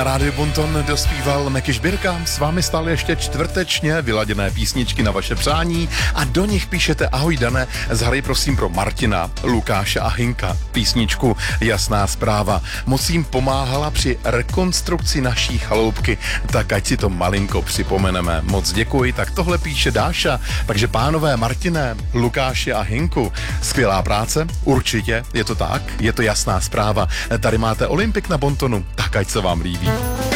Na rádiu Bonton dospíval Meky Žbírka, s vámi stále ještě čtvrtečně vyladěné písničky na vaše přání a do nich píšete ahoj Dané, zahraj prosím pro Martina, Lukáše a Hinka písničku Jasná zpráva. Moc jim pomáhala při rekonstrukci naší chaloupky, tak ať si to malinko připomeneme. Moc děkuji, tak tohle píše Dáša, takže pánové Martine, Lukáši a Hinku, skvělá práce, určitě, je to tak, je to jasná zpráva. Tady máte Olympik na Bontonu, tak ať se vám líbí.